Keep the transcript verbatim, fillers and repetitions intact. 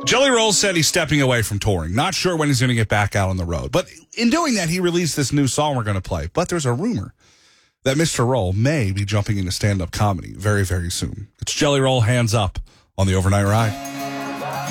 Jelly Roll said he's stepping away from touring. Not sure when he's going to get back out on the road. But in doing that, he released this new song we're going to play. But there's a rumor that Mister Roll may be jumping into stand-up comedy very, very soon. It's Jelly Roll, Hands Up, on the Overnight Ride.